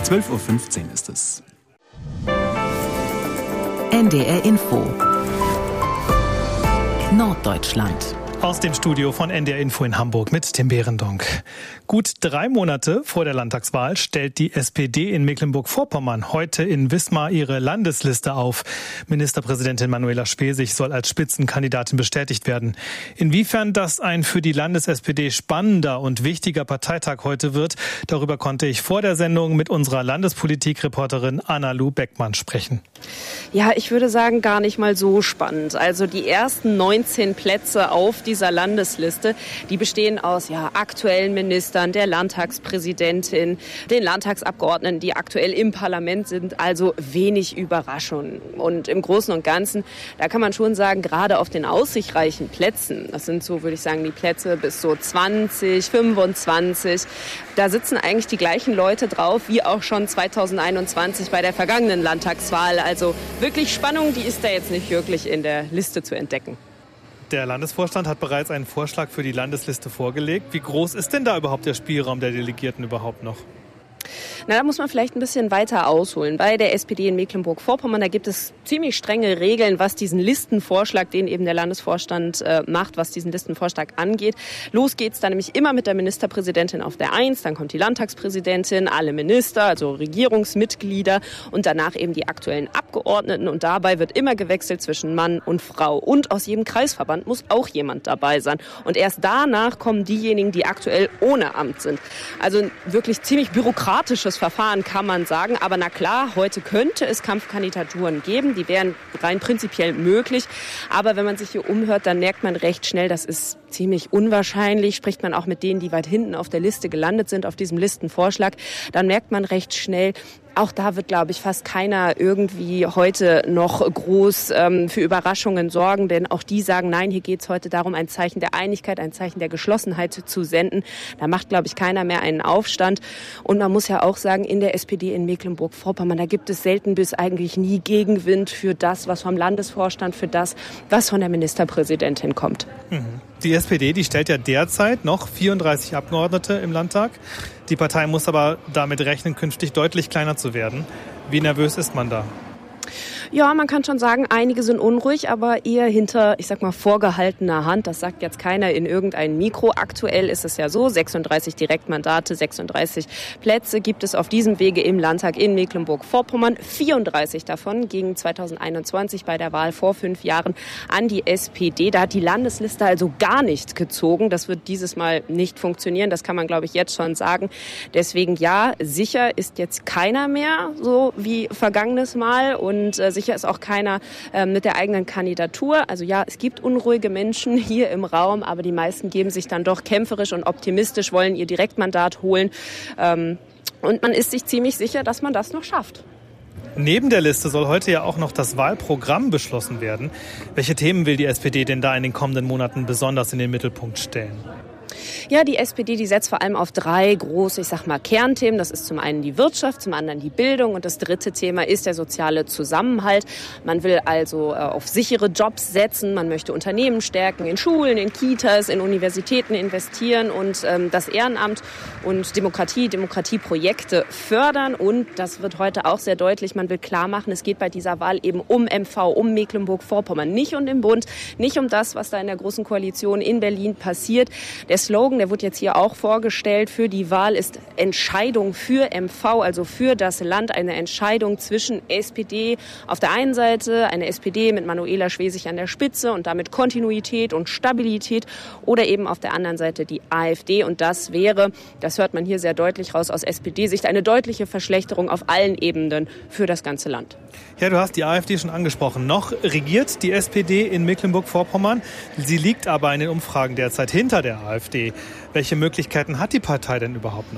12.15 Uhr ist es. NDR Info Norddeutschland. Aus dem Studio von NDR Info in Hamburg mit Tim Behrendonck. Gut 3 Monate vor der Landtagswahl stellt die SPD in Mecklenburg-Vorpommern heute in Wismar ihre Landesliste auf. Ministerpräsidentin Manuela Schwesig soll als Spitzenkandidatin bestätigt werden. Inwiefern das ein für die Landes-SPD spannender und wichtiger Parteitag heute wird, darüber konnte ich vor der Sendung mit unserer Landespolitik-Reporterin Anna-Lu Beckmann sprechen. Ja, ich würde sagen, gar nicht mal so spannend. Also die ersten 19 Plätze auf dieser Landesliste, die bestehen aus aktuellen Ministern, der Landtagspräsidentin, den Landtagsabgeordneten, die aktuell im Parlament sind. Also wenig Überraschungen. Und im Großen und Ganzen, da kann man schon sagen, gerade auf den aussichtsreichen Plätzen, das sind so, würde ich sagen, die Plätze bis so 20, 25, da sitzen eigentlich die gleichen Leute drauf, wie auch schon 2021 bei der vergangenen Landtagswahl. Also wirklich Spannung, die ist da jetzt nicht wirklich in der Liste zu entdecken. Der Landesvorstand hat bereits einen Vorschlag für die Landesliste vorgelegt. Wie groß ist denn da überhaupt der Spielraum der Delegierten überhaupt noch? Na, da muss man vielleicht ein bisschen weiter ausholen. Bei der SPD in Mecklenburg-Vorpommern, da gibt es ziemlich strenge Regeln, was diesen Listenvorschlag, den eben der Landesvorstand macht, was diesen Listenvorschlag angeht. Los geht's dann nämlich immer mit der Ministerpräsidentin auf der 1, dann kommt die Landtagspräsidentin, alle Minister, also Regierungsmitglieder und danach eben die aktuellen Abgeordneten. Und dabei wird immer gewechselt zwischen Mann und Frau. Und aus jedem Kreisverband muss auch jemand dabei sein. Und erst danach kommen diejenigen, die aktuell ohne Amt sind. Also wirklich ziemlich bürokratisches Verfahren, kann man sagen. Aber na klar, heute könnte es Kampfkandidaturen geben. Die wären rein prinzipiell möglich. Aber wenn man sich hier umhört, dann merkt man recht schnell, das ist ziemlich unwahrscheinlich. Spricht man auch mit denen, die weit hinten auf der Liste gelandet sind, auf diesem Listenvorschlag, dann merkt man recht schnell, auch da wird, glaube ich, fast keiner irgendwie heute noch groß für Überraschungen sorgen, denn auch die sagen, nein, hier geht es heute darum, ein Zeichen der Einigkeit, ein Zeichen der Geschlossenheit zu senden. Da macht, glaube ich, keiner mehr einen Aufstand. Und man muss ja auch sagen, in der SPD in Mecklenburg-Vorpommern, da gibt es selten bis eigentlich nie Gegenwind für das, was vom Landesvorstand, für das, was von der Ministerpräsidentin kommt. Die SPD, die stellt ja derzeit noch 34 Abgeordnete im Landtag. Die Partei muss aber damit rechnen, künftig deutlich kleiner zu werden. Wie nervös ist man da? Ja, man kann schon sagen, einige sind unruhig, aber eher hinter, ich sag mal, vorgehaltener Hand. Das sagt jetzt keiner in irgendein Mikro. Aktuell ist es ja so, 36 Direktmandate, 36 Plätze gibt es auf diesem Wege im Landtag in Mecklenburg-Vorpommern. 34 davon gingen 2021 bei der Wahl vor 5 Jahren an die SPD. Da hat die Landesliste also gar nicht gezogen. Das wird dieses Mal nicht funktionieren. Das kann man, glaube ich, jetzt schon sagen. Deswegen ja, sicher ist jetzt keiner mehr, so wie vergangenes Mal. Und sicher ist auch keiner mit der eigenen Kandidatur. Also ja, es gibt unruhige Menschen hier im Raum, aber die meisten geben sich dann doch kämpferisch und optimistisch, wollen ihr Direktmandat holen. Und man ist sich ziemlich sicher, dass man das noch schafft. Neben der Liste soll heute ja auch noch das Wahlprogramm beschlossen werden. Welche Themen will die SPD denn da in den kommenden Monaten besonders in den Mittelpunkt stellen? Ja, die SPD, die setzt vor allem auf 3 große, ich sag mal, Kernthemen. Das ist zum einen die Wirtschaft, zum anderen die Bildung und das dritte Thema ist der soziale Zusammenhalt. Man will also auf sichere Jobs setzen, man möchte Unternehmen stärken, in Schulen, in Kitas, in Universitäten investieren und das Ehrenamt und Demokratieprojekte fördern. Und das wird heute auch sehr deutlich, man will klar machen, es geht bei dieser Wahl eben um MV, um Mecklenburg-Vorpommern, nicht um den Bund, nicht um das, was da in der Großen Koalition in Berlin passiert. Der Slogan, der wird jetzt hier auch vorgestellt für die Wahl, ist Entscheidung für MV, also für das Land. Eine Entscheidung zwischen SPD auf der einen Seite, eine SPD mit Manuela Schwesig an der Spitze und damit Kontinuität und Stabilität oder eben auf der anderen Seite die AfD. Und das wäre, das hört man hier sehr deutlich raus aus SPD-Sicht, eine deutliche Verschlechterung auf allen Ebenen für das ganze Land. Ja, du hast die AfD schon angesprochen. Noch regiert die SPD in Mecklenburg-Vorpommern. Sie liegt aber in den Umfragen derzeit hinter der AfD. Welche Möglichkeiten hat die Partei denn überhaupt noch?